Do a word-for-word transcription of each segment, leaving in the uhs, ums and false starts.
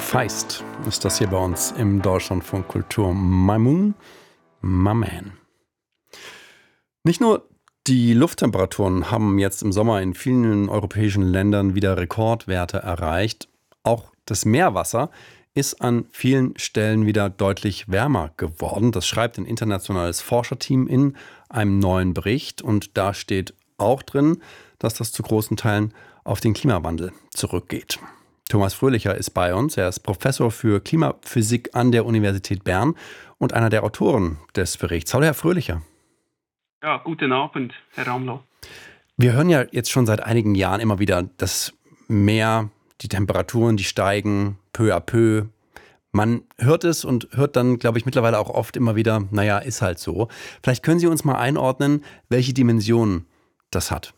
Feist ist das hier bei uns im Deutschlandfunk Kultur. My Moon, My Man. Nicht nur die Lufttemperaturen haben jetzt im Sommer in vielen europäischen Ländern wieder Rekordwerte erreicht. Auch das Meerwasser ist an vielen Stellen wieder deutlich wärmer geworden. Das schreibt ein internationales Forscherteam in einem neuen Bericht. Und da steht auch drin, dass das zu großen Teilen auf den Klimawandel zurückgeht. Thomas Fröhlicher ist bei uns. Er ist Professor für Klimaphysik an der Universität Bern und einer der Autoren des Berichts. Hallo, Herr Fröhlicher. Ja, guten Abend, Herr Ramlow. Wir hören ja jetzt schon seit einigen Jahren immer wieder, das Meer, die Temperaturen, die steigen peu à peu. Man hört es und hört dann, glaube ich, mittlerweile auch oft immer wieder, naja, ist halt so. Vielleicht können Sie uns mal einordnen, welche Dimensionen das hat.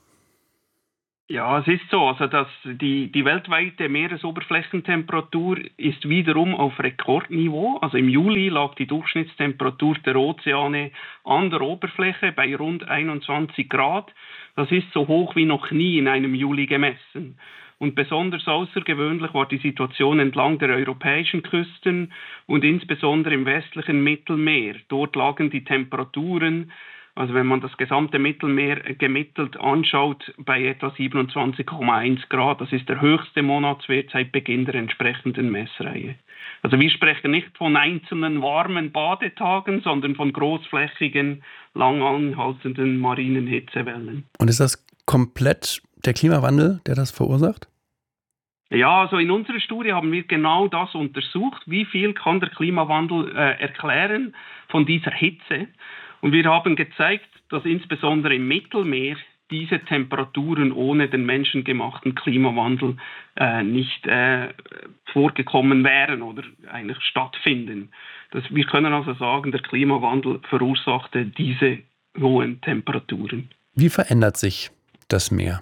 Ja, es ist so, also dass die, die weltweite Meeresoberflächentemperatur ist wiederum auf Rekordniveau. Also im Juli lag die Durchschnittstemperatur der Ozeane an der Oberfläche bei rund einundzwanzig Grad. Das ist so hoch wie noch nie in einem Juli gemessen. Und besonders außergewöhnlich war die Situation entlang der europäischen Küsten und insbesondere im westlichen Mittelmeer. Dort lagen die Temperaturen, also wenn man das gesamte Mittelmeer gemittelt anschaut, bei etwa siebenundzwanzig Komma eins Grad. Das ist der höchste Monatswert seit Beginn der entsprechenden Messreihe. Also wir sprechen nicht von einzelnen warmen Badetagen, sondern von großflächigen, lang anhaltenden marinen Hitzewellen. Und ist das komplett der Klimawandel, der das verursacht? Ja, also in unserer Studie haben wir genau das untersucht. Wie viel kann der Klimawandel äh, erklären von dieser Hitze? Und wir haben gezeigt, dass insbesondere im Mittelmeer diese Temperaturen ohne den menschengemachten Klimawandel äh, nicht äh, vorgekommen wären oder eigentlich stattfinden. Das, wir können also sagen, der Klimawandel verursachte diese hohen Temperaturen. Wie verändert sich das Meer?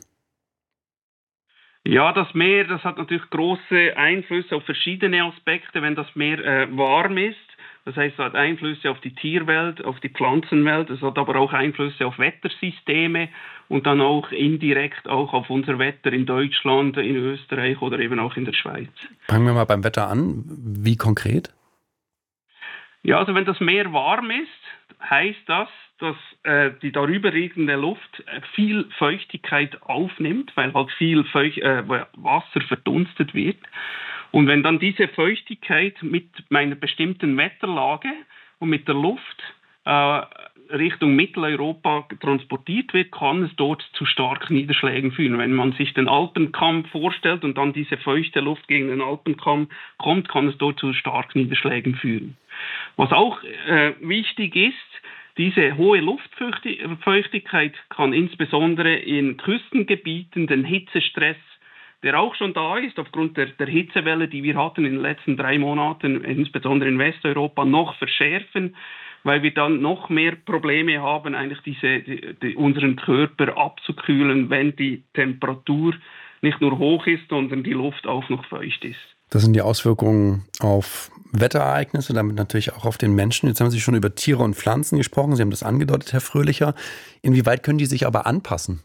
Ja, das Meer, das hat natürlich große Einflüsse auf verschiedene Aspekte. Wenn das Meer äh, warm ist, das heißt, es hat Einflüsse auf die Tierwelt, auf die Pflanzenwelt, es hat aber auch Einflüsse auf Wettersysteme und dann auch indirekt auch auf unser Wetter in Deutschland, in Österreich oder eben auch in der Schweiz. Fangen wir mal beim Wetter an. Wie konkret? Ja, also wenn das Meer warm ist, heißt das, dass äh, die darüber liegende Luft äh, viel Feuchtigkeit aufnimmt, weil halt viel Feucht, äh, Wasser verdunstet wird. Und wenn dann diese Feuchtigkeit mit meiner bestimmten Wetterlage und mit der Luft äh, Richtung Mitteleuropa transportiert wird, kann es dort zu starken Niederschlägen führen. Wenn man sich den Alpenkamm vorstellt und dann diese feuchte Luft gegen den Alpenkamm kommt, kann es dort zu starken Niederschlägen führen. Was auch äh, wichtig ist, diese hohe Luftfeuchtigkeit kann insbesondere in Küstengebieten den Hitzestress, der auch schon da ist, aufgrund der, der Hitzewelle, die wir hatten in den letzten drei Monaten, insbesondere in Westeuropa, noch verschärfen, weil wir dann noch mehr Probleme haben, eigentlich diese, die, die, unseren Körper abzukühlen, wenn die Temperatur nicht nur hoch ist, sondern die Luft auch noch feucht ist. Das sind die Auswirkungen auf Wetterereignisse, damit natürlich auch auf den Menschen. Jetzt haben Sie schon über Tiere und Pflanzen gesprochen. Sie haben das angedeutet, Herr Fröhlicher. Inwieweit können die sich aber anpassen?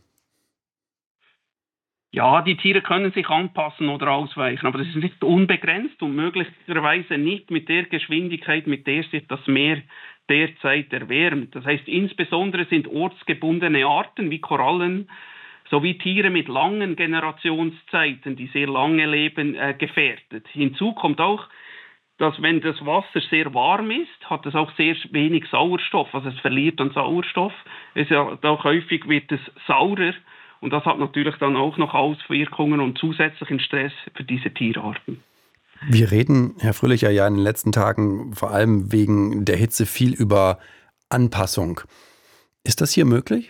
Ja, die Tiere können sich anpassen oder ausweichen, aber das ist nicht unbegrenzt und möglicherweise nicht mit der Geschwindigkeit, mit der sich das Meer derzeit erwärmt. Das heißt, insbesondere sind ortsgebundene Arten wie Korallen sowie Tiere mit langen Generationszeiten, die sehr lange leben, äh, gefährdet. Hinzu kommt auch, dass wenn das Wasser sehr warm ist, hat es auch sehr wenig Sauerstoff, also es verliert an Sauerstoff. Es ja, auch häufig wird es saurer. Und das hat natürlich dann auch noch Auswirkungen und zusätzlichen Stress für diese Tierarten. Wir reden, Herr Fröhlicher, ja in den letzten Tagen vor allem wegen der Hitze viel über Anpassung. Ist das hier möglich?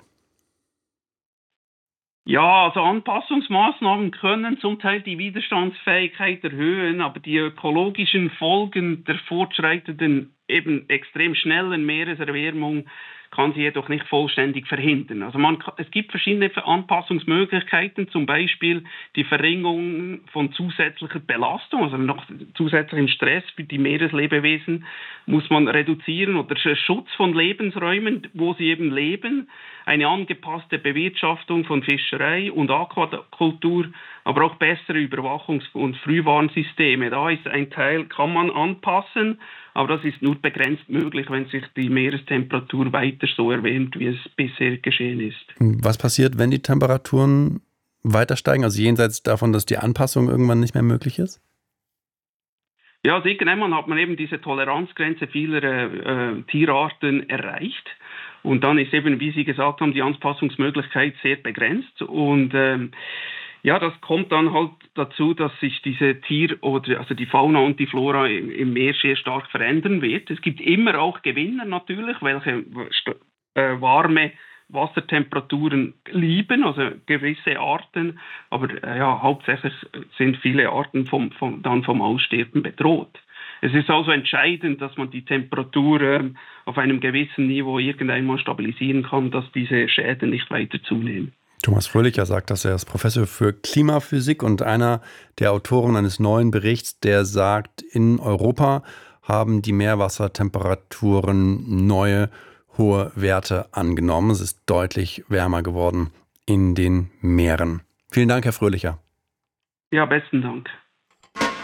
Ja, also Anpassungsmaßnahmen können zum Teil die Widerstandsfähigkeit erhöhen, aber die ökologischen Folgen der fortschreitenden, eben extrem schnellen Meereserwärmung kann sie jedoch nicht vollständig verhindern. Also man, es gibt verschiedene Anpassungsmöglichkeiten, zum Beispiel die Verringerung von zusätzlicher Belastung, also noch zusätzlichen Stress für die Meereslebewesen muss man reduzieren, oder der Schutz von Lebensräumen, wo sie eben leben, eine angepasste Bewirtschaftung von Fischerei und Aquakultur, aber auch bessere Überwachungs- und Frühwarnsysteme. Da ist ein Teil, kann man anpassen, aber das ist nur begrenzt möglich, wenn sich die Meerestemperatur weiter so erwärmt, wie es bisher geschehen ist. Was passiert, wenn die Temperaturen weiter steigen, also jenseits davon, dass die Anpassung irgendwann nicht mehr möglich ist? Ja, also irgendwann hat man eben diese Toleranzgrenze vieler äh, Tierarten erreicht. Und dann ist eben, wie Sie gesagt haben, die Anpassungsmöglichkeit sehr begrenzt. Und ähm, ja, das kommt dann halt dazu, dass sich diese Tier- oder also die Fauna und die Flora im, im Meer sehr stark verändern wird. Es gibt immer auch Gewinner natürlich, welche äh, warme Wassertemperaturen lieben, also gewisse Arten, aber äh, ja, hauptsächlich sind viele Arten vom, vom, dann vom Aussterben bedroht. Es ist also entscheidend, dass man die Temperatur äh, auf einem gewissen Niveau irgendeinmal stabilisieren kann, dass diese Schäden nicht weiter zunehmen. Thomas Fröhlicher sagt das, er ist Professor für Klimaphysik und einer der Autoren eines neuen Berichts, der sagt, in Europa haben die Meerwassertemperaturen neue hohe Werte angenommen. Es ist deutlich wärmer geworden in den Meeren. Vielen Dank, Herr Fröhlicher. Ja, besten Dank.